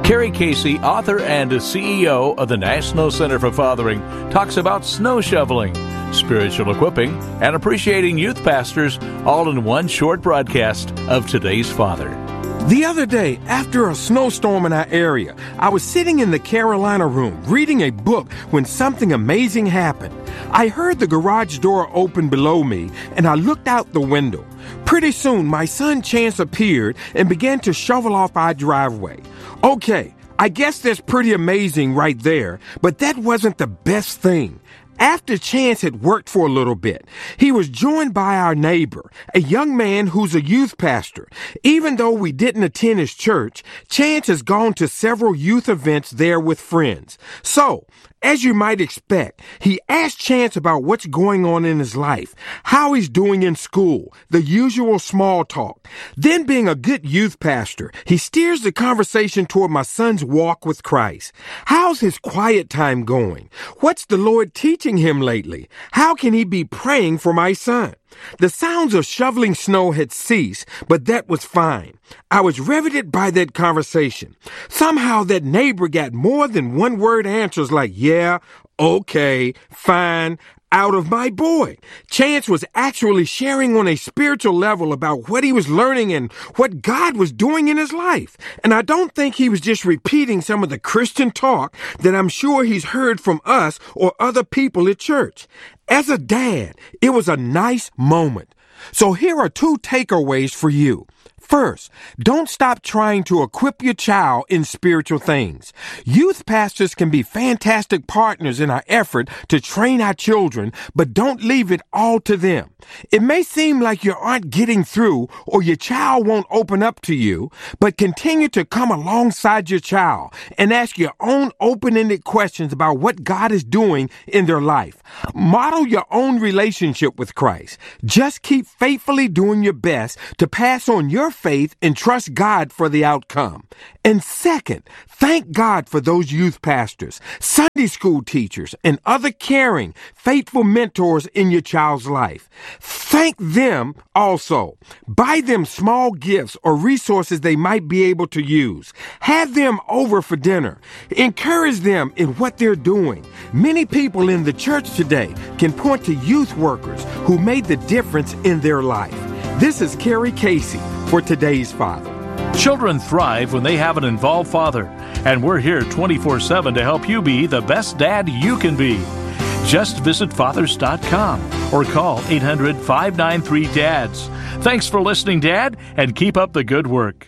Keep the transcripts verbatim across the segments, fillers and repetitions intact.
Carrie Casey, author and C E O of the National Center for Fathering, talks about snow shoveling, spiritual equipping, and appreciating youth pastors, all in one short broadcast of Today's Father. The other day, after a snowstorm in our area, I was sitting in the Carolina room reading a book when something amazing happened. I heard the garage door open below me, and I looked out the window. Pretty soon, my son Chance appeared and began to shovel off our driveway. Okay, I guess that's pretty amazing right there, but that wasn't the best thing. After Chance had worked for a little bit, he was joined by our neighbor, a young man who's a youth pastor. Even though we didn't attend his church, Chance has gone to several youth events there with friends. So, as you might expect, he asked Chance about what's going on in his life, how he's doing in school, the usual small talk. Then, being a good youth pastor, he steers the conversation toward my son's walk with Christ. How's his quiet time going? What's the Lord teaching him lately? How can he be praying for my son? The sounds of shoveling snow had ceased, but that was fine. I was riveted by that conversation. Somehow that neighbor got more than one-word answers like, yeah, okay, fine, out of my boy. Chance was actually sharing on a spiritual level about what he was learning and what God was doing in his life. And I don't think he was just repeating some of the Christian talk that I'm sure he's heard from us or other people at church. As a dad, it was a nice moment. So here are two takeaways for you. First, don't stop trying to equip your child in spiritual things. Youth pastors can be fantastic partners in our effort to train our children, but don't leave it all to them. It may seem like you aren't getting through or your child won't open up to you, but continue to come alongside your child and ask your own open-ended questions about what God is doing in their life. Model your own relationship with Christ. Just keep faithfully doing your best to pass on your faith and trust God for the outcome. And second, thank God for those youth pastors, Sunday school teachers, and other caring, faithful mentors in your child's life. Thank them also. Buy them small gifts or resources they might be able to use. Have them over for dinner. Encourage them in what they're doing. Many people in the church today can point to youth workers who made the difference in their life. This is Carrie Casey for Today's Father. Children thrive when they have an involved father, and we're here twenty-four seven to help you be the best dad you can be. Just visit fathers dot com or call eight hundred, five nine three, D A D S. Thanks for listening, Dad, and keep up the good work.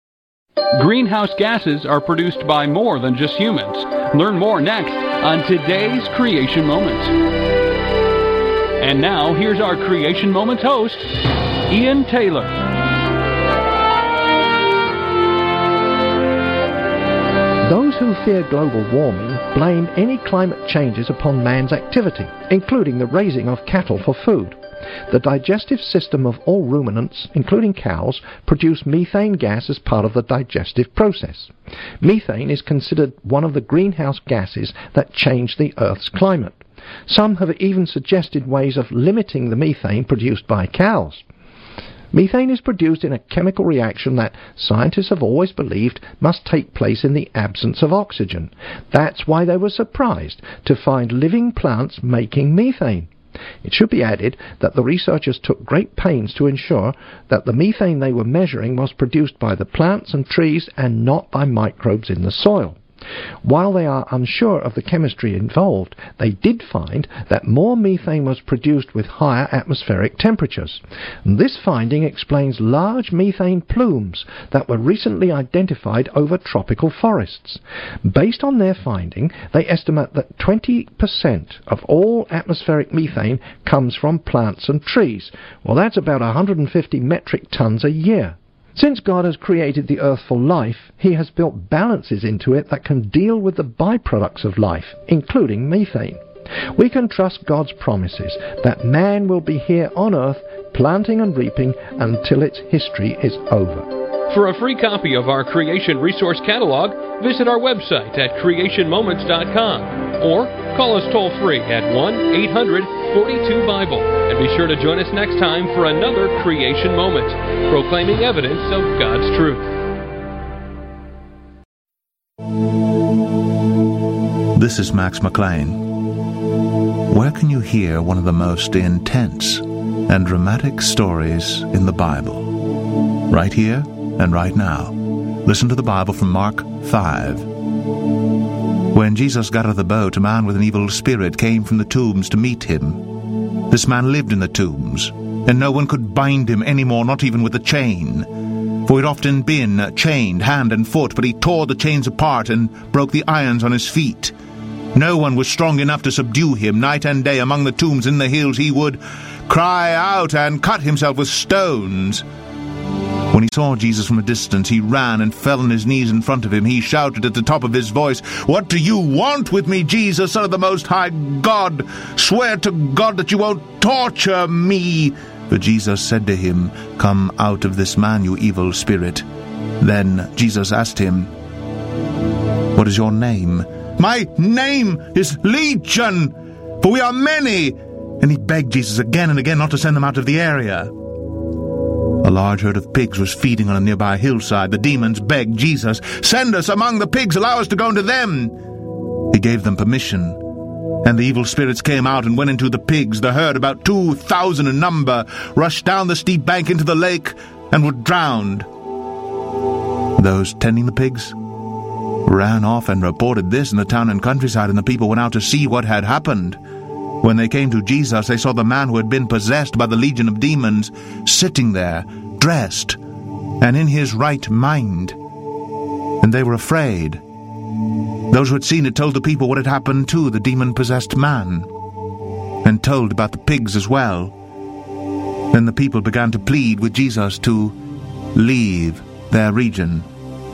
Greenhouse gases are produced by more than just humans. Learn more next on Today's Creation Moments. And now, here's our Creation Moments host, Ian Taylor. Those who fear global warming blame any climate changes upon man's activity, including the raising of cattle for food. The digestive system of all ruminants, including cows, produce methane gas as part of the digestive process. Methane is considered one of the greenhouse gases that change the Earth's climate. Some have even suggested ways of limiting the methane produced by cows. Methane is produced in a chemical reaction that scientists have always believed must take place in the absence of oxygen. That's why they were surprised to find living plants making methane. It should be added that the researchers took great pains to ensure that the methane they were measuring was produced by the plants and trees and not by microbes in the soil. While they are unsure of the chemistry involved, they did find that more methane was produced with higher atmospheric temperatures. And this finding explains large methane plumes that were recently identified over tropical forests. Based on their finding, they estimate that twenty percent of all atmospheric methane comes from plants and trees. Well, that's about one hundred fifty metric tons a year. Since God has created the earth for life, he has built balances into it that can deal with the byproducts of life, including methane. We can trust God's promises that man will be here on earth, planting and reaping until its history is over. For a free copy of our Creation Resource Catalog, visit our website at creation moments dot com or call us toll-free at one eight hundred, forty-two, Bible. And be sure to join us next time for another Creation Moment, proclaiming evidence of God's truth. This is Max McLean. Where can you hear one of the most intense and dramatic stories in the Bible? Right here and right now. Listen to the Bible from Mark five. When Jesus got out of the boat, a man with an evil spirit came from the tombs to meet him. This man lived in the tombs, and no one could bind him any more, not even with a chain. For he'd often been chained hand and foot, but he tore the chains apart and broke the irons on his feet. No one was strong enough to subdue him. Night and day among the tombs in the hills he would cry out and cut himself with stones. When he saw Jesus from a distance, he ran and fell on his knees in front of him. He shouted at the top of his voice, "What do you want with me, Jesus, Son of the Most High God? Swear to God that you won't torture me." But Jesus said to him, "Come out of this man, you evil spirit." Then Jesus asked him, "What is your name?" "My name is Legion, for we are many." And he begged Jesus again and again not to send them out of the area. A large herd of pigs was feeding on a nearby hillside. The demons begged Jesus, "Send us among the pigs, allow us to go into them." He gave them permission, and the evil spirits came out and went into the pigs. The herd, about two thousand in number, rushed down the steep bank into the lake and were drowned. Those tending the pigs ran off and reported this in the town and countryside, and the people went out to see what had happened. When they came to Jesus, they saw the man who had been possessed by the legion of demons sitting there, dressed, and in his right mind. And they were afraid. Those who had seen it told the people what had happened to the demon-possessed man, and told about the pigs as well. Then the people began to plead with Jesus to leave their region.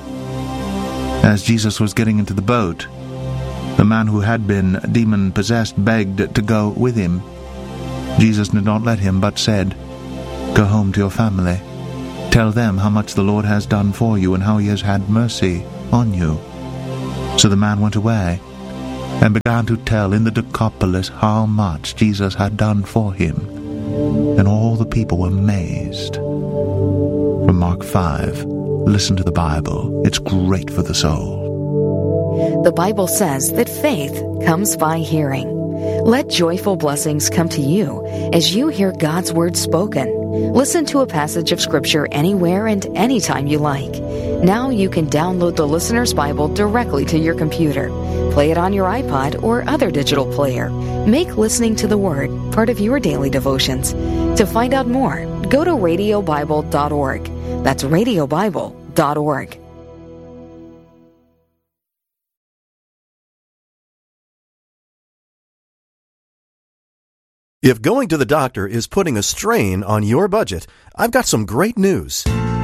As Jesus was getting into the boat, the man who had been demon-possessed begged to go with him. Jesus did not let him, but said, "Go home to your family. Tell them how much the Lord has done for you and how he has had mercy on you." So the man went away and began to tell in the Decapolis how much Jesus had done for him. And all the people were amazed. From Mark five, listen to the Bible. It's great for the soul. The Bible says that faith comes by hearing. Let joyful blessings come to you as you hear God's Word spoken. Listen to a passage of Scripture anywhere and anytime you like. Now you can download the Listener's Bible directly to your computer. Play it on your iPod or other digital player. Make listening to the Word part of your daily devotions. To find out more, go to radio bible dot org. That's radio bible dot org. If going to the doctor is putting a strain on your budget, I've got some great news.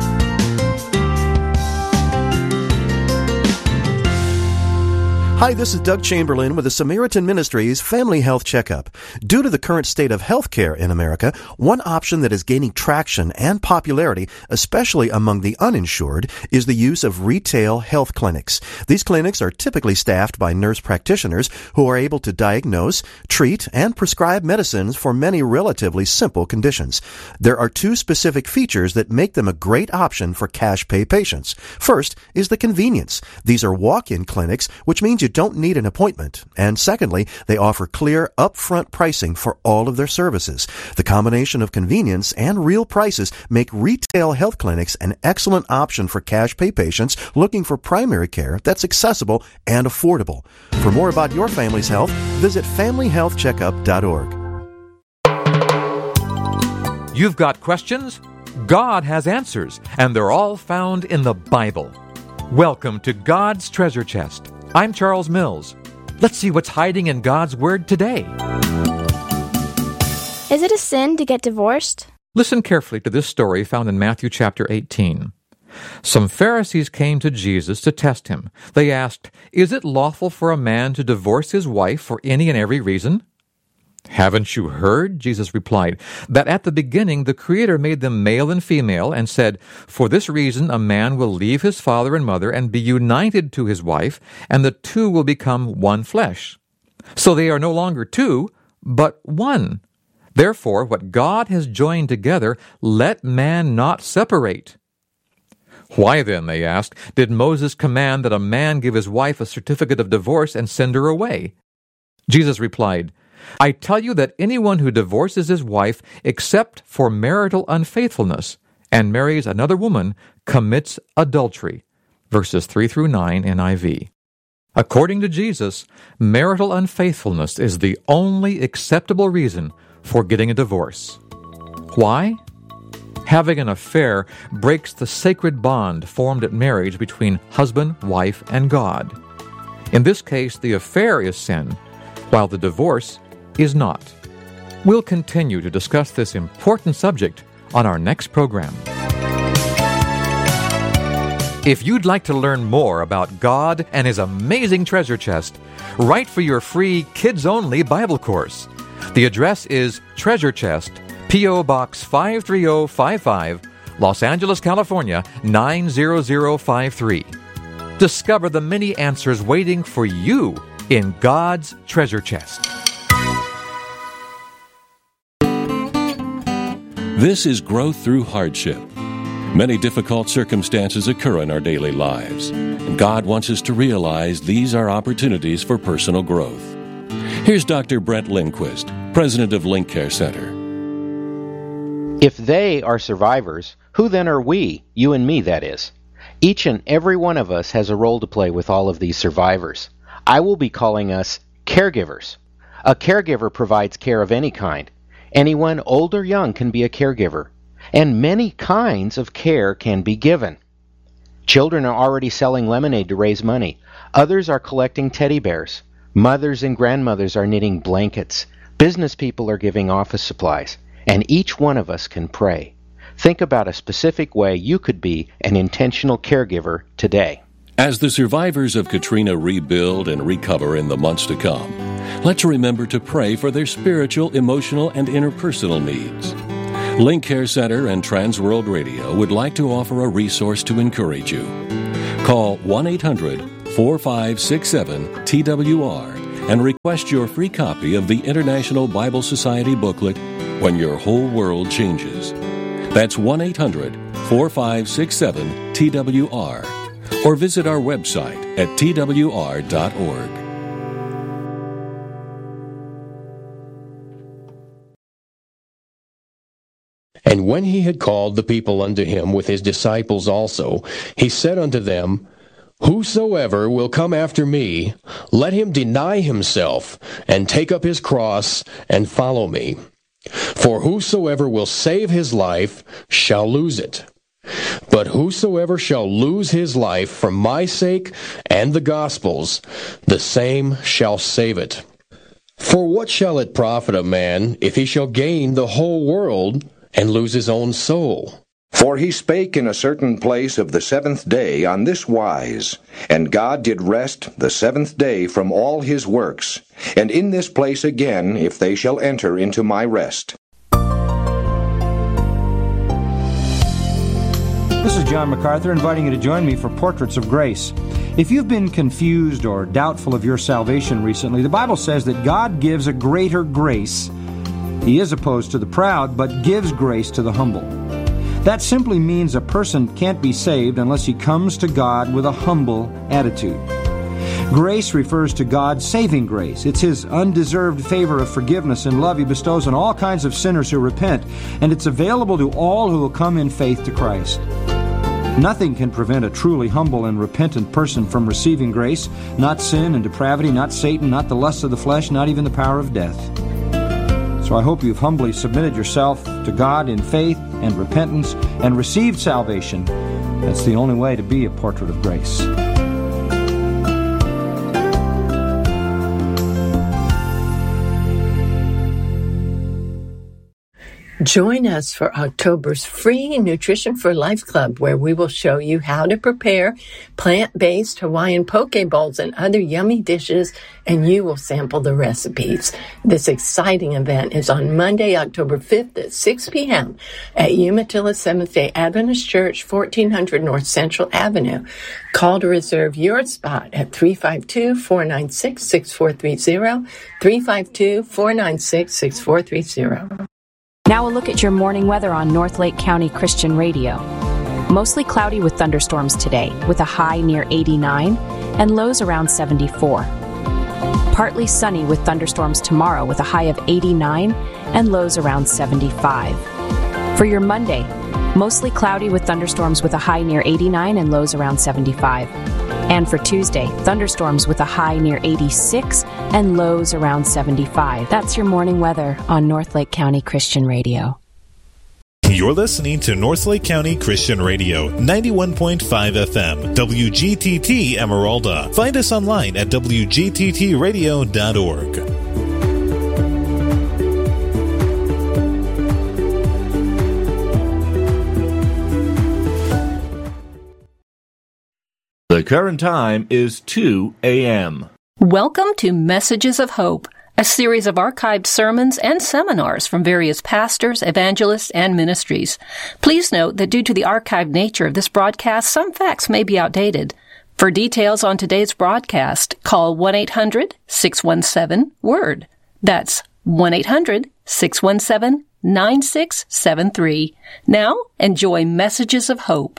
Hi, this is Doug Chamberlain with the Samaritan Ministries Family Health Checkup. Due to the current state of health care in America, one option that is gaining traction and popularity, especially among the uninsured, is the use of retail health clinics. These clinics are typically staffed by nurse practitioners who are able to diagnose, treat, and prescribe medicines for many relatively simple conditions. There are two specific features that make them a great option for cash pay patients. First is the convenience. These are walk-in clinics, which means you don't need an appointment. And secondly, they offer clear, upfront pricing for all of their services. The combination of convenience and real prices make retail health clinics an excellent option for cash pay patients looking for primary care that's accessible and affordable. For more about your family's health, visit family health checkup dot org. You've got questions? God has answers, and they're all found in the Bible. Welcome to God's Treasure Chest. I'm Charles Mills. Let's see what's hiding in God's Word today. Is it a sin to get divorced? Listen carefully to this story found in Matthew chapter eighteen. Some Pharisees came to Jesus to test him. They asked, "Is it lawful for a man to divorce his wife for any and every reason?" "Haven't you heard," Jesus replied, "that at the beginning the Creator made them male and female and said, 'For this reason a man will leave his father and mother and be united to his wife, and the two will become one flesh.' So they are no longer two, but one. Therefore, what God has joined together, let man not separate." Why then, they asked, did Moses command that a man give his wife a certificate of divorce and send her away? Jesus replied, I tell you that anyone who divorces his wife except for marital unfaithfulness and marries another woman commits adultery. Verses three through nine N I V. According to Jesus, marital unfaithfulness is the only acceptable reason for getting a divorce. Why? Having an affair breaks the sacred bond formed at marriage between husband, wife, and God. In this case, the affair is sin, while the divorce is not. We'll continue to discuss this important subject on our next program. If you'd like to learn more about God and His amazing treasure chest, write for your free kids-only Bible course. The address is Treasure Chest, P O. Box five three zero five five, Los Angeles, California, nine zero zero five three. Discover the many answers waiting for you in God's treasure chest. This is growth through hardship. Many difficult circumstances occur in our daily lives, and God wants us to realize these are opportunities for personal growth. Here's Doctor Brett Lindquist, president of Link Care Center. If they are survivors, who then are we, you and me, that is? Each and every one of us has a role to play with all of these survivors. I will be calling us caregivers. A caregiver provides care of any kind. Anyone, old or young, can be a caregiver, and many kinds of care can be given. Children are already selling lemonade to raise money. Others are collecting teddy bears. Mothers and grandmothers are knitting blankets. Business people are giving office supplies. And each one of us can pray. Think about a specific way you could be an intentional caregiver today. As the survivors of Katrina rebuild and recover in the months to come, let's remember to pray for their spiritual, emotional, and interpersonal needs. Link Care Center and Transworld Radio would like to offer a resource to encourage you. Call one eight hundred four five six seven T W R and request your free copy of the International Bible Society booklet, When Your Whole World Changes. That's one eight hundred four five six seven T W R. Or visit our website at T W R dot org. And when he had called the people unto him with his disciples also, he said unto them, Whosoever will come after me, let him deny himself, and take up his cross, and follow me. For whosoever will save his life shall lose it. But whosoever shall lose his life for my sake and the gospel's, the same shall save it. For what shall it profit a man if he shall gain the whole world and lose his own soul? For he spake in a certain place of the seventh day on this wise, And God did rest the seventh day from all his works, and in this place again, if they shall enter into my rest. This is John MacArthur inviting you to join me for Portraits of Grace. If you've been confused or doubtful of your salvation recently, the Bible says that God gives a greater grace. He is opposed to the proud, but gives grace to the humble. That simply means a person can't be saved unless he comes to God with a humble attitude. Grace refers to God's saving grace. It's His undeserved favor of forgiveness and love He bestows on all kinds of sinners who repent, and it's available to all who will come in faith to Christ. Nothing can prevent a truly humble and repentant person from receiving grace, not sin and depravity, not Satan, not the lusts of the flesh, not even the power of death. So I hope you've humbly submitted yourself to God in faith and repentance and received salvation. That's the only way to be a portrait of grace. Join us for October's free Nutrition for Life Club, where we will show you how to prepare plant-based Hawaiian poke bowls and other yummy dishes, and you will sample the recipes. This exciting event is on Monday, October fifth at six p.m. at Umatilla Seventh-day Adventist Church, fourteen hundred North Central Avenue. Call to reserve your spot at three five two, four nine six, six four three zero, three five two, four nine six, six four three zero. Now a look at your morning weather on North Lake County Christian Radio. Mostly cloudy with thunderstorms today, with a high near eighty-nine and lows around seventy-four. Partly sunny with thunderstorms tomorrow, with a high of eighty-nine and lows around seventy-five. For your Monday, mostly cloudy with thunderstorms with a high near eighty-nine and lows around seventy-five. And for Tuesday, thunderstorms with a high near eighty-six and lows around seventy-five. That's your morning weather on Northlake County Christian Radio. You're listening to Northlake County Christian Radio, ninety-one point five F M, W G T T Emeralda. Find us online at W G T T radio dot org. The current time is two a.m. Welcome to Messages of Hope, a series of archived sermons and seminars from various pastors, evangelists, and ministries. Please note that due to the archived nature of this broadcast, some facts may be outdated. For details on today's broadcast, call one eight hundred six one seven WORD. That's one eight hundred six one seven nine six seven three. Now, enjoy Messages of Hope.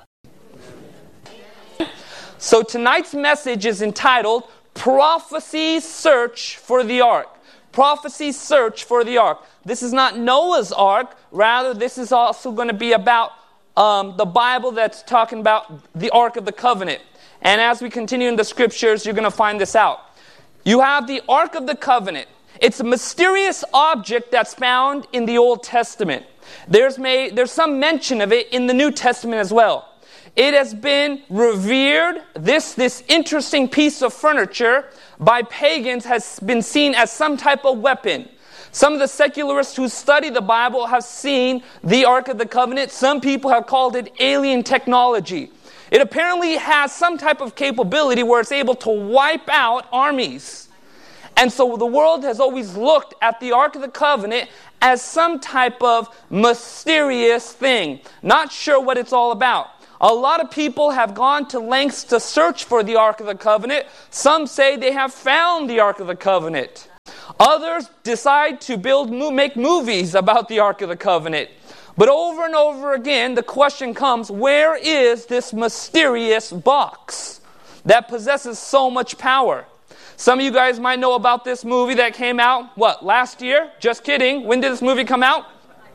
So tonight's message is entitled, Prophecy's Search for the Ark. Prophecy's Search for the Ark. This is not Noah's Ark. Rather, this is also going to be about um, the Bible that's talking about the Ark of the Covenant. And as we continue in the Scriptures, you're going to find this out. You have the Ark of the Covenant. It's a mysterious object that's found in the Old Testament. There's, made, there's some mention of it in the New Testament as well. It has been revered, this, this interesting piece of furniture by pagans has been seen as some type of weapon. Some of the secularists who study the Bible have seen the Ark of the Covenant. Some people have called it alien technology. It apparently has some type of capability where it's able to wipe out armies. And so the world has always looked at the Ark of the Covenant as some type of mysterious thing. Not sure what it's all about. A lot of people have gone to lengths to search for the Ark of the Covenant. Some say they have found the Ark of the Covenant. Others decide to build, make movies about the Ark of the Covenant. But over and over again, the question comes, where is this mysterious box that possesses so much power? Some of you guys might know about this movie that came out, what, last year? Just kidding. When did this movie come out?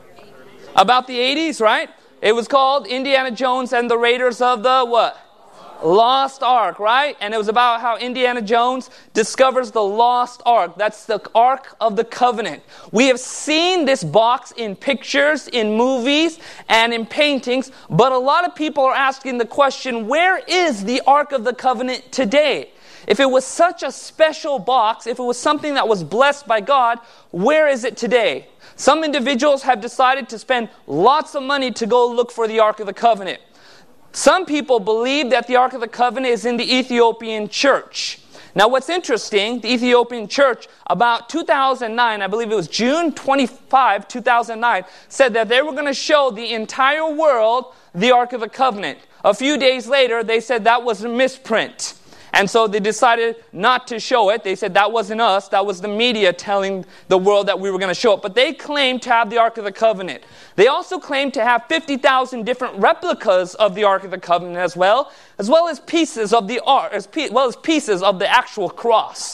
About the eighties, right? It was called Indiana Jones and the Raiders of the what? Lost Ark, right? And it was about how Indiana Jones discovers the Lost Ark. That's the Ark of the Covenant. We have seen this box in pictures, in movies, and in paintings, but a lot of people are asking the question, where is the Ark of the Covenant today? If it was such a special box, if it was something that was blessed by God, where is it today? Some individuals have decided to spend lots of money to go look for the Ark of the Covenant. Some people believe that the Ark of the Covenant is in the Ethiopian church. Now what's interesting, the Ethiopian church, about two thousand nine, I believe it was June twenty-fifth, two thousand nine, said that they were going to show the entire world the Ark of the Covenant. A few days later, they said that was a misprint. And so they decided not to show it. They said that wasn't us. That was the media telling the world that we were going to show it. But they claimed to have the Ark of the Covenant. They also claimed to have fifty thousand different replicas of the Ark of the Covenant as well, as well as pieces of the Ark, as well as pieces of the actual cross.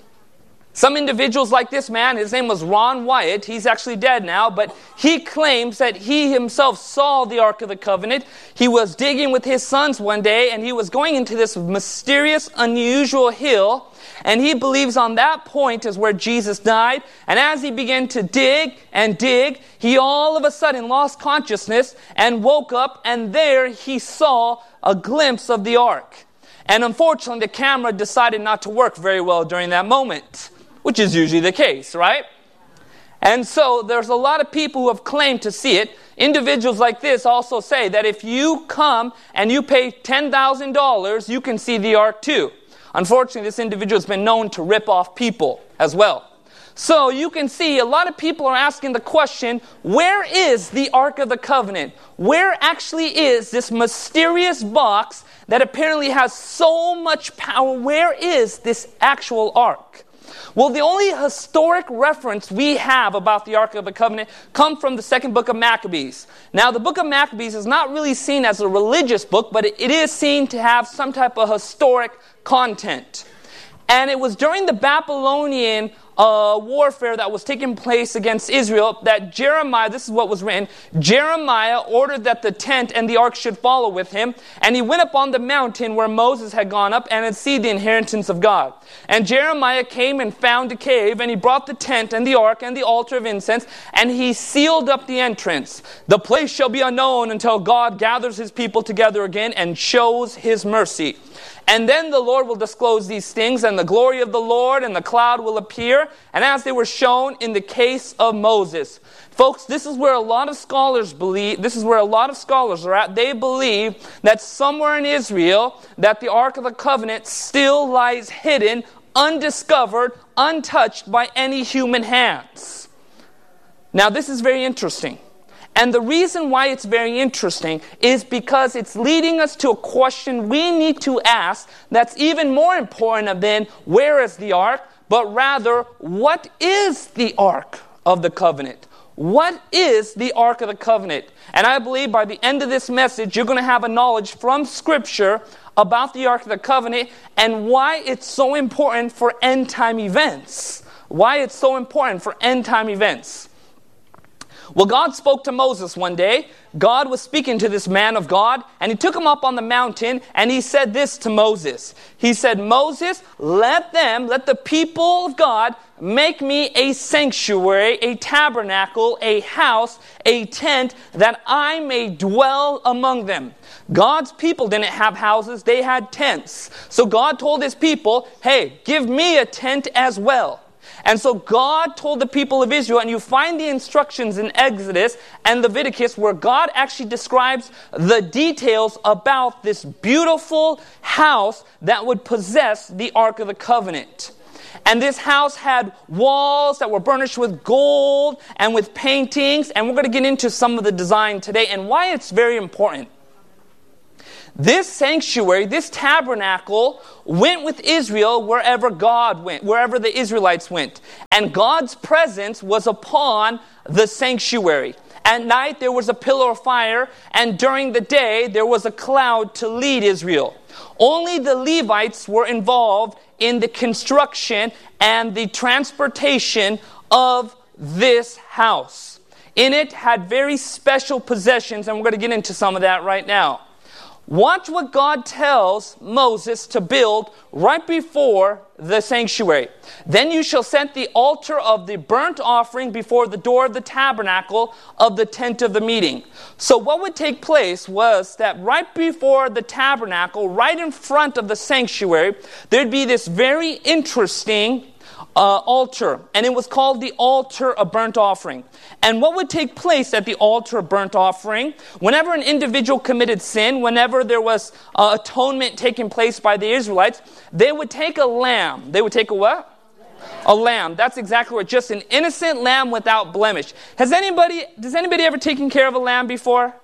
Some individuals like this man, his name was Ron Wyatt, he's actually dead now, but he claims that he himself saw the Ark of the Covenant. He was digging with his sons one day, and he was going into this mysterious, unusual hill, and he believes on that point is where Jesus died. And as he began to dig and dig, he all of a sudden lost consciousness and woke up, and there he saw a glimpse of the Ark. And unfortunately, the camera decided not to work very well during that moment, which is usually the case, right? And so there's a lot of people who have claimed to see it. Individuals like this also say that if you come and you pay ten thousand dollars, you can see the Ark too. Unfortunately, this individual has been known to rip off people as well. So you can see a lot of people are asking the question, where is the Ark of the Covenant? Where actually is this mysterious box that apparently has so much power? Where is this actual Ark? Well, the only historic reference we have about the Ark of the Covenant come from the second book of Maccabees. Now, the book of Maccabees is not really seen as a religious book, but it is seen to have some type of historic content. And it was during the Babylonian uh, warfare that was taking place against Israel that Jeremiah, this is what was written, Jeremiah ordered that the tent and the ark should follow with him. And he went up on the mountain where Moses had gone up and had seen the inheritance of God. And Jeremiah came and found a cave, and he brought the tent and the ark and the altar of incense, and he sealed up the entrance. The place shall be unknown until God gathers his people together again and shows his mercy. And then the Lord will disclose these things, and the glory of the Lord and the cloud will appear, and as they were shown in the case of Moses. Folks, this is where a lot of scholars believe, this is where a lot of scholars are at. They believe that somewhere in Israel, that the Ark of the Covenant still lies hidden, undiscovered, untouched by any human hands. Now, this is very interesting. And the reason why it's very interesting is because it's leading us to a question we need to ask that's even more important than where is the ark, but rather, what is the Ark of the Covenant? What is the Ark of the Covenant? And I believe by the end of this message, you're going to have a knowledge from Scripture about the Ark of the Covenant and why it's so important for end-time events. Why it's so important for end-time events. Well, God spoke to Moses one day. God was speaking to this man of God, and he took him up on the mountain, and he said this to Moses. He said, Moses, let them, let the people of God make me a sanctuary, a tabernacle, a house, a tent, that I may dwell among them. God's people didn't have houses, they had tents. So God told his people, hey, give me a tent as well. And so God told the people of Israel, and you find the instructions in Exodus and Leviticus where God actually describes the details about this beautiful house that would possess the Ark of the Covenant. And this house had walls that were burnished with gold and with paintings, and we're going to get into some of the design today and why it's very important. This sanctuary, this tabernacle, went with Israel wherever God went, wherever the Israelites went. And God's presence was upon the sanctuary. At night there was a pillar of fire, and during the day there was a cloud to lead Israel. Only the Levites were involved in the construction and the transportation of this house. In it had very special possessions, and we're going to get into some of that right now. Watch what God tells Moses to build right before the sanctuary. Then you shall set the altar of the burnt offering before the door of the tabernacle of the tent of the meeting. So what would take place was that right before the tabernacle, right in front of the sanctuary, there'd be this very interesting Uh, altar, and it was called the altar of burnt offering. And what would take place at the altar of burnt offering? Whenever an individual committed sin, whenever there was uh, atonement taking place by the Israelites, they would take a lamb. They would take a what? A lamb. That's exactly what. Just an innocent lamb without blemish. Has anybody? Does anybody ever taken care of a lamb before?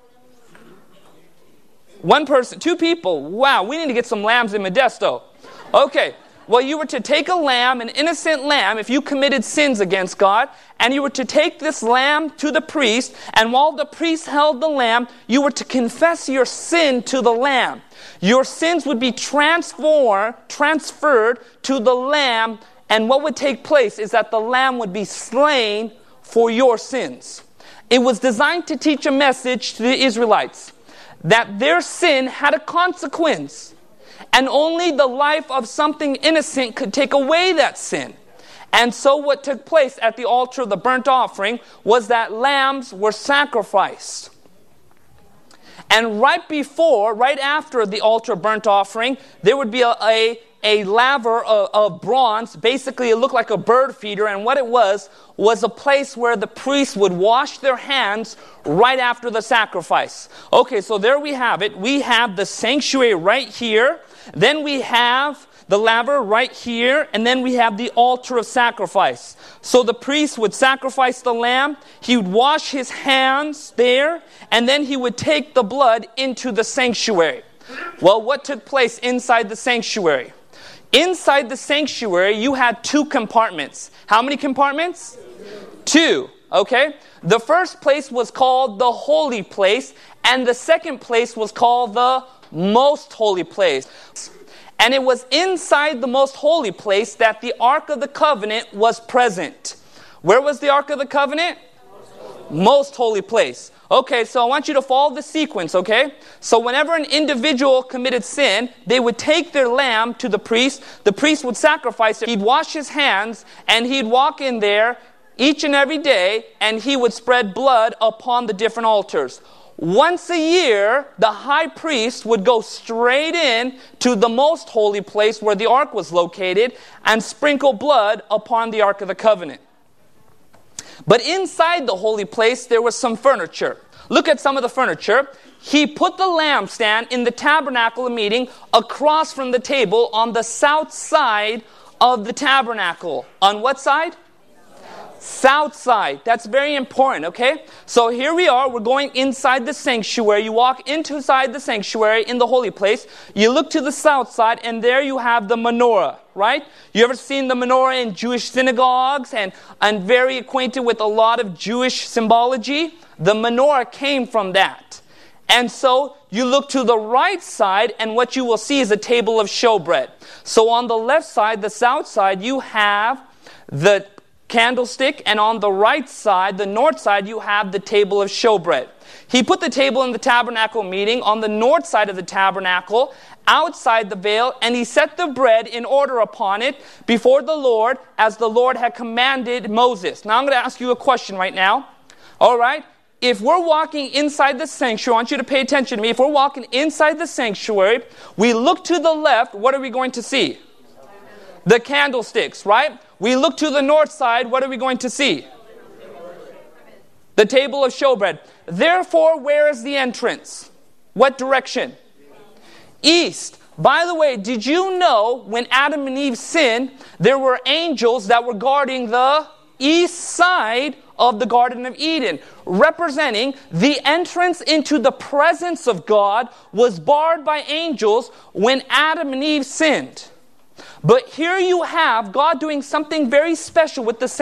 One person, two people. Wow, we need to get some lambs in Modesto. Okay. Well, you were to take a lamb, an innocent lamb, if you committed sins against God, and you were to take this lamb to the priest, and while the priest held the lamb, you were to confess your sin to the lamb. Your sins would be transformed, transferred to the lamb, and what would take place is that the lamb would be slain for your sins. It was designed to teach a message to the Israelites that their sin had a consequence. And only the life of something innocent could take away that sin. And so what took place at the altar of the burnt offering was that lambs were sacrificed. And right before, right after the altar of burnt offering, there would be a, a, a laver of, of bronze. Basically, it looked like a bird feeder. And what it was, was a place where the priests would wash their hands right after the sacrifice. Okay, so there we have it. We have the sanctuary right here. Then we have the laver right here, and then we have the altar of sacrifice. So the priest would sacrifice the lamb, he would wash his hands there, and then he would take the blood into the sanctuary. Well, what took place inside the sanctuary? Inside the sanctuary, you had two compartments. How many compartments? Two. Okay? The first place was called the holy place, and the second place was called the most holy place. And it was inside the most holy place that the Ark of the Covenant was present. Where was the Ark of the Covenant? Most holy place. Okay, so I want you to follow the sequence, okay? So whenever an individual committed sin, they would take their lamb to the priest. The priest would sacrifice it. He'd wash his hands, and he'd walk in there each and every day, and he would spread blood upon the different altars. Once a year, the high priest would go straight in to the most holy place where the ark was located and sprinkle blood upon the Ark of the Covenant. But inside the holy place, there was some furniture. Look at some of the furniture. He put the lampstand in the tabernacle of meeting across from the table on the south side of the tabernacle. On what side? South side. That's very important, okay? So here we are. We're going inside the sanctuary. You walk inside the sanctuary in the holy place. You look to the south side, and there you have the menorah, right? You ever seen the menorah in Jewish synagogues and, and very acquainted with a lot of Jewish symbology? The menorah came from that. And so you look to the right side, and what you will see is a table of showbread. So on the left side, the south side, you have the candlestick, and on the right side, the north side, you have the table of showbread. He put the table in the tabernacle meeting on the north side of the tabernacle, outside the veil, and he set the bread in order upon it before the Lord, as the Lord had commanded Moses. Now I'm going to ask you a question right now. All right? If we're walking inside the sanctuary, I want you to pay attention to me. If we're walking inside the sanctuary, we look to the left, what are we going to see? The candlesticks, right? We look to the north side, what are we going to see? The table of showbread. Therefore, where is the entrance? What direction? East. By the way, did you know when Adam and Eve sinned, there were angels that were guarding the east side of the Garden of Eden, representing the entrance into the presence of God was barred by angels when Adam and Eve sinned. But here you have God doing something very special with the